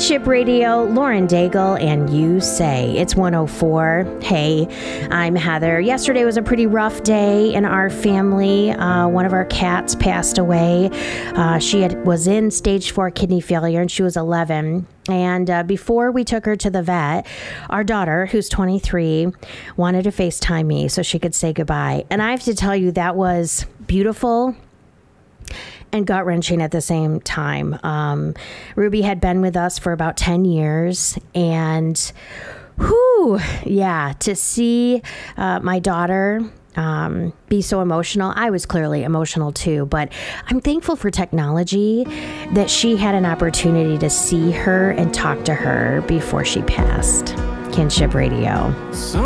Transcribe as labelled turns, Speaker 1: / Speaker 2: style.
Speaker 1: Kinship Radio, Lauren Daigle, and You Say. It's 104. Hey, I'm Heather. Yesterday was a pretty rough day in our family. One of our cats passed away. She was in stage 4 kidney failure, and she was 11. And before we took her to the vet, our daughter, who's 23, wanted to FaceTime me so she could say goodbye. And I have to tell you, that was beautiful and gut-wrenching at the same time. Ruby had been with us for about 10 years, and to see my daughter be so emotional. I was clearly emotional too, but I'm thankful for technology that she had an opportunity to see her and talk to her before she passed. Kinship Radio.